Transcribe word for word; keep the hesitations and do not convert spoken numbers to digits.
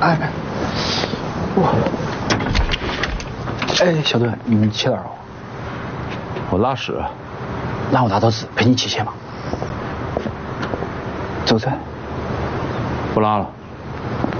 哎哎，哇！哎，小段，你去哪儿了？ 我拉屎。 那我拿刀子陪你一起去嘛。走噻。 不拉了。